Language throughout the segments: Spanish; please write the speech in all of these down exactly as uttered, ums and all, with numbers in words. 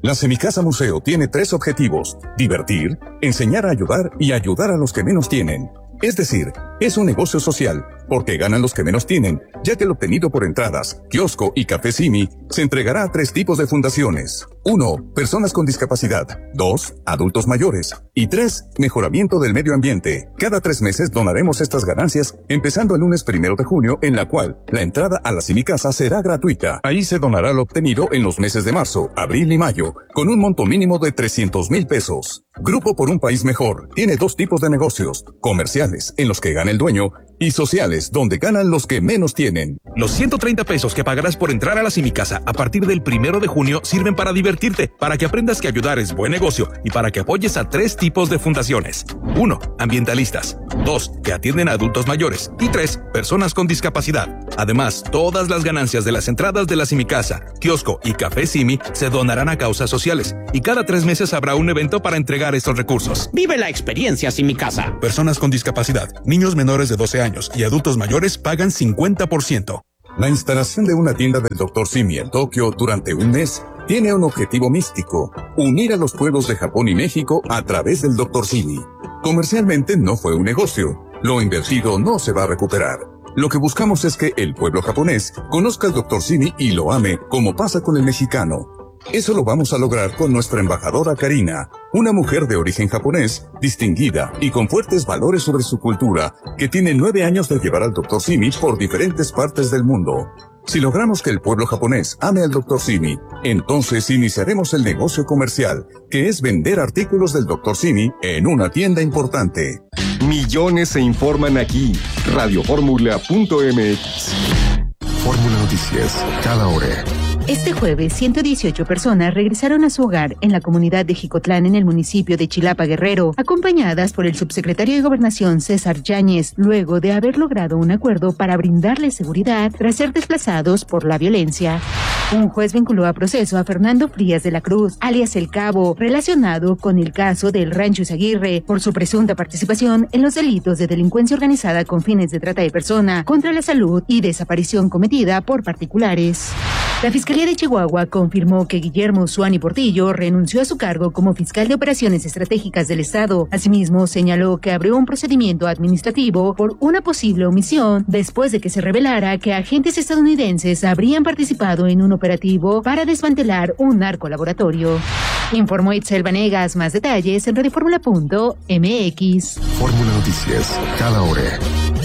La Semicasa Museo tiene tres objetivos: divertir, enseñar a ayudar y ayudar a los que menos tienen. Es decir, es un negocio social, porque ganan los que menos tienen, ya que lo obtenido por entradas, kiosco y café Simi se entregará a tres tipos de fundaciones. uno. Personas con discapacidad. dos. Adultos mayores. Y tres. Mejoramiento del medio ambiente. Cada tres meses donaremos estas ganancias, empezando el lunes primero de junio, en la cual la entrada a la Semicasa será gratuita. Ahí se donará lo obtenido en los meses de marzo, abril y mayo, con un monto mínimo de trescientos mil pesos. Grupo por un País Mejor tiene dos tipos de negocios: comerciales, en los que gana el dueño, y sociales, donde ganan los que menos tienen. Los ciento treinta pesos que pagarás por entrar a la Semicasa a partir del primero de junio sirven para divertirte, para que aprendas que ayudar es buen negocio y para que apoyes a tres tipos de fundaciones. uno. Ambientalistas. dos. Que atienden a adultos mayores. Y tres. Personas con discapacidad. Además, todas las ganancias de las entradas de la Semicasa, kiosco y café Simi se donarán a causas sociales. Y cada tres meses habrá un evento para entregar estos recursos. Vive la experiencia Semicasa. Personas con discapacidad, niños menores de doce años y adultos mayores pagan cincuenta por ciento. La instalación de una tienda del doctor Simi en Tokio durante un mes tiene un objetivo místico: unir a los pueblos de Japón y México a través del doctor Simi. Comercialmente no fue un negocio. Lo invertido no se va a recuperar. Lo que buscamos es que el pueblo japonés conozca al doctor Simi y lo ame, como pasa con el mexicano. Eso lo vamos a lograr con nuestra embajadora Karina, una mujer de origen japonés, distinguida y con fuertes valores sobre su cultura, que tiene nueve años de llevar al doctor Simi por diferentes partes del mundo. Si logramos que el pueblo japonés ame al doctor Simi, entonces iniciaremos el negocio comercial, que es vender artículos del doctor Simi en una tienda importante. Millones se informan aquí. radio fórmula punto m x. Fórmula Noticias, cada hora. Este jueves, ciento dieciocho personas regresaron a su hogar en la comunidad de Jicotlán, en el municipio de Chilapa, Guerrero, acompañadas por el subsecretario de Gobernación, César Yáñez, luego de haber logrado un acuerdo para brindarles seguridad tras ser desplazados por la violencia. Un juez vinculó a proceso a Fernando Frías de la Cruz, alias El Cabo, relacionado con el caso del Rancho Izaguirre, por su presunta participación en los delitos de delincuencia organizada con fines de trata de persona, contra la salud y desaparición cometida por particulares. La Fiscalía de Chihuahua confirmó que Guillermo Suani Portillo renunció a su cargo como fiscal de operaciones estratégicas del Estado. Asimismo, señaló que abrió un procedimiento administrativo por una posible omisión después de que se revelara que agentes estadounidenses habrían participado en un operativo para desmantelar un narcolaboratorio. Informó Itzel Vanegas. Más detalles en radio fórmula punto m x. Fórmula Noticias, cada hora.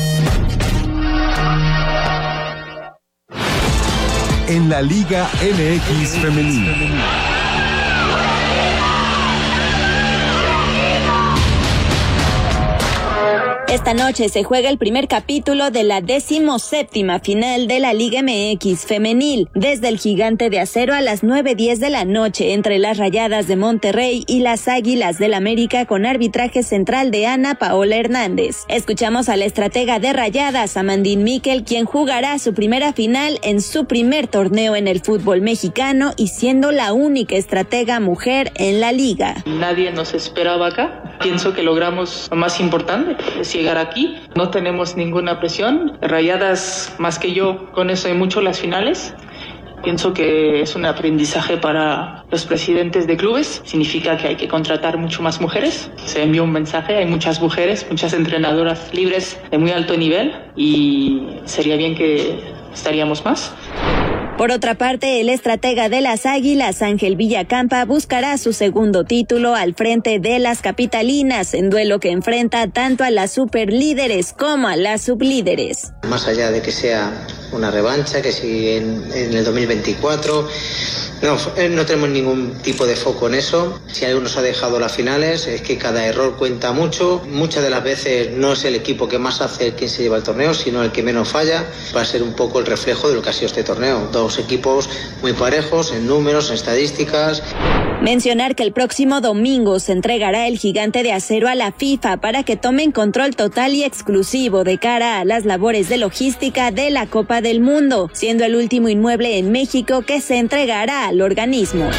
En la Liga M X Femenil. Esta noche se juega el primer capítulo de la decimoséptima final de la Liga M X Femenil, desde el Gigante de Acero a las nueve diez de la noche, entre las Rayadas de Monterrey y las Águilas del América, con arbitraje central de Ana Paola Hernández. Escuchamos a la estratega de Rayadas, Amandine Miquel, quien jugará su primera final en su primer torneo en el fútbol mexicano y siendo la única estratega mujer en la liga. Nadie nos esperaba acá. Pienso que logramos lo más importante, es llegar aquí. No tenemos ninguna presión. Rayadas, más que yo, con eso hay mucho las finales. Pienso que es un aprendizaje para los presidentes de clubes. Significa que hay que contratar mucho más mujeres. Se envió un mensaje, hay muchas mujeres, muchas entrenadoras libres de muy alto nivel y sería bien que estaríamos más. Por otra parte, el estratega de las Águilas, Ángel Villacampa, buscará su segundo título al frente de las capitalinas, en duelo que enfrenta tanto a las superlíderes como a las sublíderes. Más allá de que sea una revancha, que si en, en el dos mil veinticuatro, no, no tenemos ningún tipo de foco en eso. Si algo nos ha dejado las finales es que cada error cuenta mucho. Muchas de las veces no es el equipo que más hace el quien se lleva el torneo, sino el que menos falla, para ser un poco el reflejo de lo que ha sido este torneo. Dos equipos muy parejos en números, en estadísticas. Mencionar que el próximo domingo se entregará el Gigante de Acero a la FIFA para que tomen control total y exclusivo de cara a las labores de logística de la Copa del Mundo, siendo el último inmueble en México que se entregará al organismo.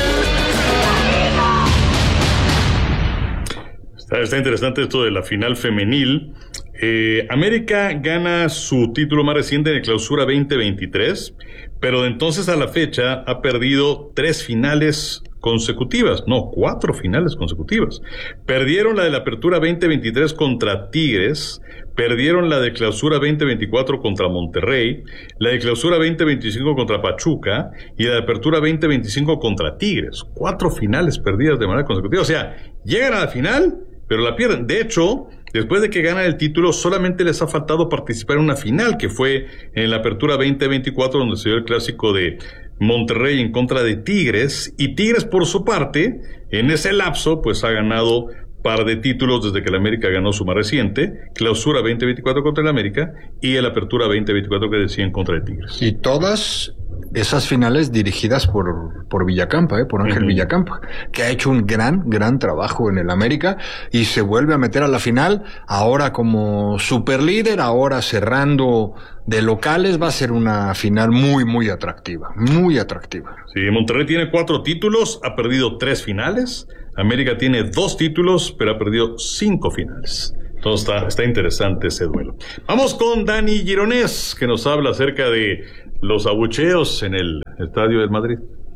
Está, está interesante esto de la final femenil. Eh, América gana su título más reciente de Clausura veinte veintitrés, pero de entonces a la fecha ha perdido tres finales consecutivas, no, cuatro finales consecutivas. Perdieron la de la Apertura veinte veintitrés contra Tigres, perdieron la de Clausura veinte veinticuatro contra Monterrey, la de Clausura veinte veinticinco contra Pachuca y la de Apertura veinte veinticinco contra Tigres. Cuatro finales perdidas de manera consecutiva. O sea, llegan a la final, pero la pierden. De hecho, después de que ganan el título, solamente les ha faltado participar en una final, que fue en la Apertura veinte veinticuatro, donde se dio el clásico de Monterrey en contra de Tigres. Y Tigres, por su parte, en ese lapso, pues ha ganado par de títulos desde que el América ganó su más reciente, Clausura veinte veinticuatro contra el América y el Apertura veinte veinticuatro que decía en contra de Tigres. Y todas esas finales dirigidas por, por Villacampa, ¿eh? por Ángel uh-huh. Villacampa, que ha hecho un gran, gran trabajo en el América y se vuelve a meter a la final, ahora como superlíder, ahora cerrando de locales. Va a ser una final muy, muy atractiva, muy atractiva. Sí, Monterrey tiene cuatro títulos, ha perdido tres finales. América tiene dos títulos, pero ha perdido cinco finales. Entonces está, está interesante ese duelo. Vamos con Dani Gironés, que nos habla acerca de los abucheos en el Estadio del Madrid.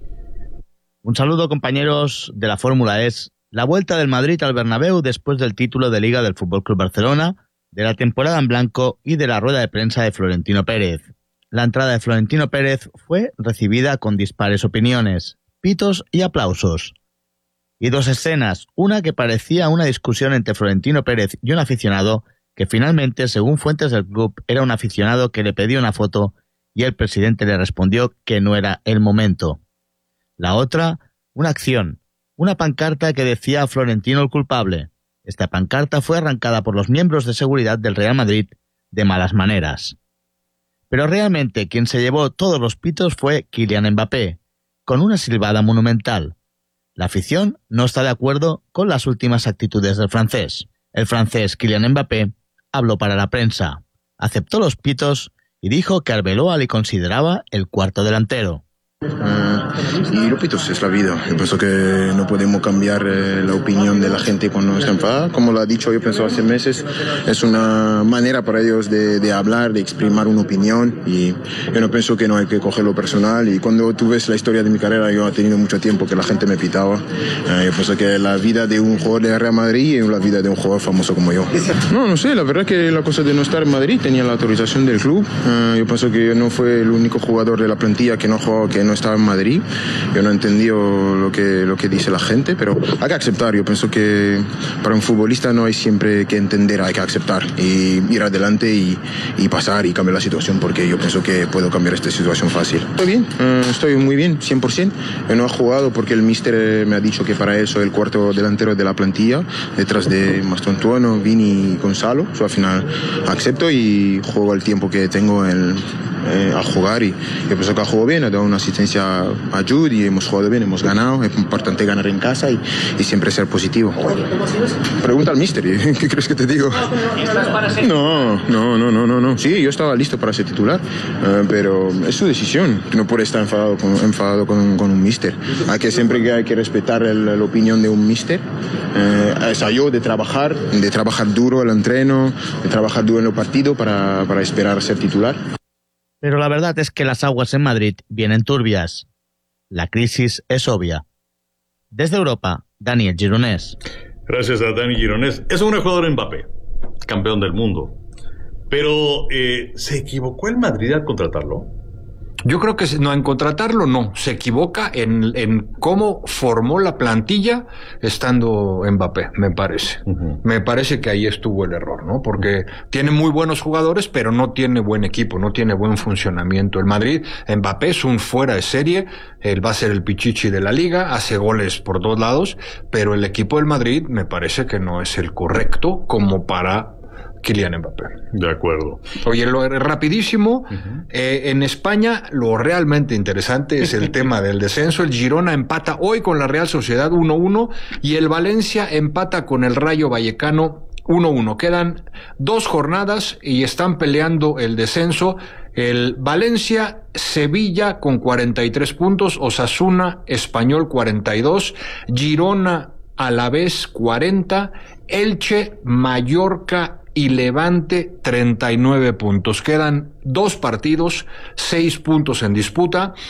Un saludo, compañeros de la Fórmula E S. La vuelta del Madrid al Bernabéu después del título de Liga del F C Barcelona, de la temporada en blanco y de la rueda de prensa de Florentino Pérez. La entrada de Florentino Pérez fue recibida con dispares opiniones, pitos y aplausos. Y dos escenas, una que parecía una discusión entre Florentino Pérez y un aficionado, que finalmente, según fuentes del club, era un aficionado que le pedía una foto y el presidente le respondió que no era el momento. La otra, una acción, una pancarta que decía Florentino el culpable. Esta pancarta fue arrancada por los miembros de seguridad del Real Madrid de malas maneras. Pero realmente quien se llevó todos los pitos fue Kylian Mbappé, con una silbada monumental. La afición no está de acuerdo con las últimas actitudes del francés. El francés Kylian Mbappé habló para la prensa, aceptó los pitos y dijo que Arbeloa le consideraba el cuarto delantero. Uh, y los pitos es la vida. Yo pienso que no podemos cambiar eh, la opinión de la gente cuando se enfada. Como lo ha dicho, yo pienso hace meses, es una manera para ellos de, de hablar, de exprimir una opinión, y yo no pienso que no hay que cogerlo personal. Y cuando tú ves la historia de mi carrera, yo he tenido mucho tiempo que la gente me pitaba. Uh, yo pienso que la vida de un jugador de Real Madrid es la vida de un jugador famoso como yo. No, no sé, la verdad que la cosa de no estar en Madrid tenía la autorización del club. Uh, yo pienso que yo no fue el único jugador de la plantilla que no jugó, que no estaba en Madrid. Yo no he entendido lo que, lo que dice la gente, pero hay que aceptar. Yo pienso que para un futbolista no hay siempre que entender, hay que aceptar y ir adelante y, y pasar y cambiar la situación, porque yo pienso que puedo cambiar esta situación fácil. Estoy bien, uh, estoy muy bien, cien por ciento. Yo no he jugado porque el míster me ha dicho que para él soy el cuarto delantero de la plantilla, detrás de Mastontuono, Vini y Gonzalo. Yo al final acepto y juego el tiempo que tengo en, eh, a jugar, y yo pienso que ha jugado bien, ha dado una asistencia a Jude y hemos jugado bien, hemos ganado. Es importante ganar en casa y, y siempre ser positivo. Pregunta al míster, ¿qué crees que te digo? No, no, no, no, no, no. Sí, yo estaba listo para ser titular, uh, pero es su decisión. No puede estar enfadado con, enfadado con, con un míster. Hay que siempre que hay que respetar el, la opinión de un míster. Uh, es a yo de trabajar, de trabajar duro el entreno, de trabajar duro en el partido para, para esperar ser titular. Pero la verdad es que las aguas en Madrid vienen turbias. La crisis es obvia. Desde Europa, Daniel Gironés. Gracias a Dani Gironés. Es un jugador Mbappé, campeón del mundo. Pero, eh, ¿se equivocó el Madrid al contratarlo? Yo creo que no, en contratarlo no, se equivoca en, en cómo formó la plantilla estando Mbappé, me parece. Uh-huh. Me parece que ahí estuvo el error, ¿no? Porque tiene muy buenos jugadores, pero no tiene buen equipo, no tiene buen funcionamiento. El Madrid, Mbappé es un fuera de serie, él va a ser el pichichi de la liga, hace goles por todos lados, pero el equipo del Madrid me parece que no es el correcto como para Kylian Mbappé. De acuerdo. Oye, lo rapidísimo, uh-huh. eh, en España lo realmente interesante es el tema del descenso. El Girona empata hoy con la Real Sociedad uno uno y el Valencia empata con el Rayo Vallecano uno uno. Quedan dos jornadas y están peleando el descenso. El Valencia, Sevilla con cuarenta y tres puntos, Osasuna, Español cuarenta y dos, Girona, Alavés cuarenta, Elche, Mallorca y Levante treinta y nueve puntos. Quedan dos partidos, seis puntos en disputa.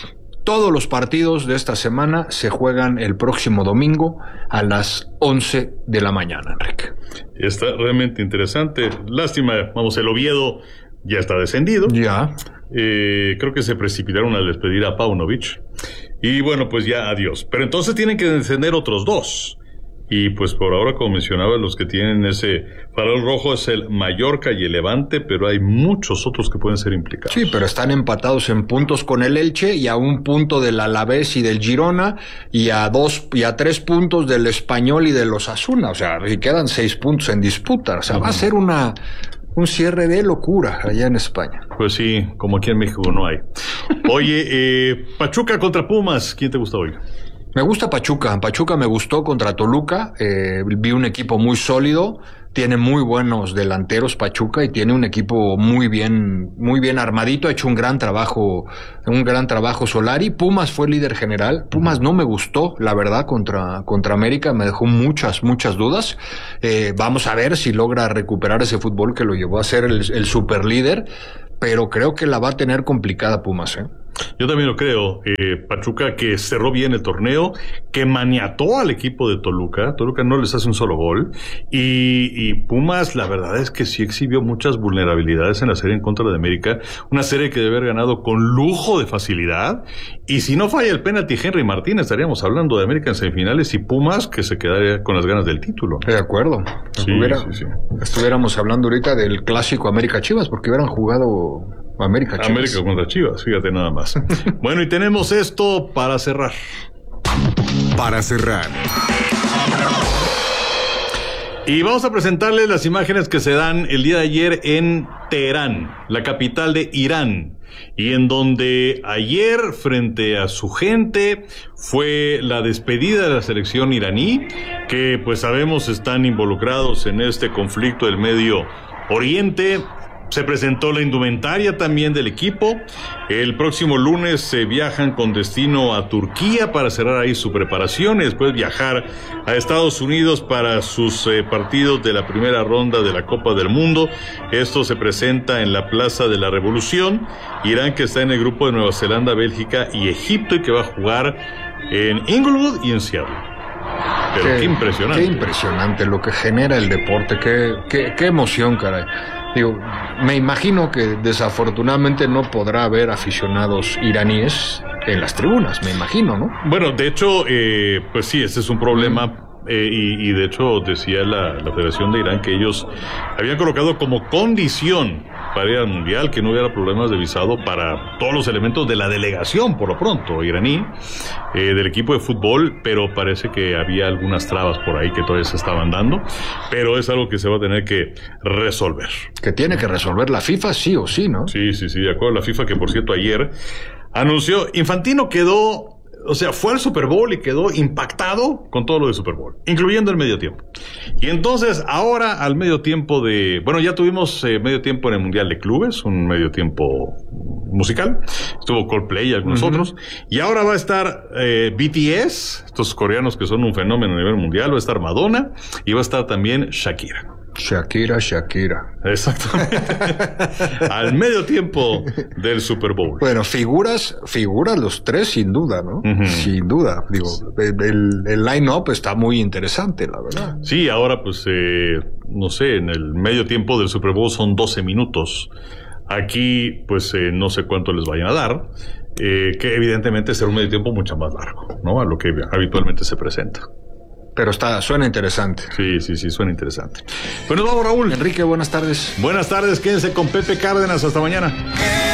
Todos los partidos de esta semana se juegan el próximo domingo a las once de la mañana, Enrique. Está realmente interesante. Lástima, vamos, el Oviedo ya está descendido. Ya. Eh, creo que se precipitaron al despedir a Paunovic. Y bueno, pues ya adiós. Pero entonces tienen que descender otros dos. Y pues por ahora, como mencionaba, los que tienen ese farol rojo es el Mallorca y el Levante, pero hay muchos otros que pueden ser implicados. Sí, pero están empatados en puntos con el Elche y a un punto del Alavés y del Girona y a dos y a tres puntos del Español y del Osasuna. O sea, y quedan seis puntos en disputa. O sea, uh-huh. va a ser una un cierre de locura allá en España. Pues sí, como aquí en México no hay. Oye, eh, Pachuca contra Pumas, ¿quién te gusta hoy? Me gusta Pachuca, Pachuca me gustó contra Toluca, eh, vi un equipo muy sólido, tiene muy buenos delanteros Pachuca y tiene un equipo muy bien, muy bien armadito, ha hecho un gran trabajo, un gran trabajo Solari. Pumas fue líder general, Pumas no me gustó, la verdad, contra, contra América, me dejó muchas, muchas dudas, eh, vamos a ver si logra recuperar ese fútbol que lo llevó a ser el, el super líder, pero creo que la va a tener complicada Pumas, eh. Yo también lo creo. Eh, Pachuca que cerró bien el torneo, que maniató al equipo de Toluca. Toluca no les hace un solo gol. Y, y Pumas, la verdad es que sí exhibió muchas vulnerabilidades en la serie en contra de América. Una serie que debe haber ganado con lujo de facilidad. Y si no falla el penalti Henry Martín, estaríamos hablando de América en semifinales y Pumas que se quedaría con las ganas del título. De acuerdo. Sí, Estuviera, sí, sí. Estuviéramos hablando ahorita del clásico América Chivas, porque hubieran jugado América Chivas. América contra Chivas, fíjate nada más. Bueno, y tenemos esto para cerrar. Para cerrar. Y vamos a presentarles las imágenes que se dan el día de ayer en Teherán, la capital de Irán, y en donde ayer, frente a su gente, fue la despedida de la selección iraní, que pues sabemos están involucrados en este conflicto del Medio Oriente. Se presentó la indumentaria también del equipo. El próximo lunes se viajan con destino a Turquía para cerrar ahí su preparación y después viajar a Estados Unidos para sus eh, partidos de la primera ronda de la Copa del Mundo. Esto se presenta en la Plaza de la Revolución. Irán, que está en el grupo de Nueva Zelanda, Bélgica y Egipto, y que va a jugar en Inglewood y en Seattle. Pero qué, qué impresionante. Qué impresionante lo que genera el deporte. Qué, qué, qué emoción, caray. Digo, me imagino que desafortunadamente no podrá haber aficionados iraníes en las tribunas, me imagino, ¿no? Bueno, de hecho, eh, pues sí, ese es un problema. Eh, y, y de hecho decía la, la Federación de Irán que ellos habían colocado como condición para ir al Mundial que no hubiera problemas de visado para todos los elementos de la delegación, por lo pronto, iraní, eh, del equipo de fútbol, pero parece que había algunas trabas por ahí que todavía se estaban dando, pero es algo que se va a tener que resolver. Que tiene que resolver la FIFA sí o sí, ¿no? Sí, sí, sí, de acuerdo. La FIFA, que por cierto ayer anunció, Infantino quedó... O sea, fue al Super Bowl y quedó impactado con todo lo de Super Bowl, incluyendo el medio tiempo. Y entonces, ahora al medio tiempo de... Bueno, ya tuvimos eh, medio tiempo en el Mundial de Clubes, un medio tiempo musical. Estuvo Coldplay y algunos uh-huh. otros. Y ahora va a estar eh, B T S, estos coreanos que son un fenómeno a nivel mundial. Va a estar Madonna y va a estar también Shakira. Shakira, Shakira. Exactamente. Al medio tiempo del Super Bowl. Bueno, figuras, figuras los tres sin duda, ¿no? Uh-huh. Sin duda. Digo, el, el line-up está muy interesante, la verdad. Sí, ahora pues, eh, no sé, en el medio tiempo del Super Bowl son doce minutos. Aquí, pues, eh, no sé cuánto les vayan a dar. Eh, que evidentemente será un medio tiempo mucho más largo, ¿no? A lo que habitualmente se presenta. Pero está, suena interesante. Sí, sí, sí, suena interesante. Bueno, vamos, Raúl. Enrique, buenas tardes. Buenas tardes, quédense con Pepe Cárdenas, hasta mañana.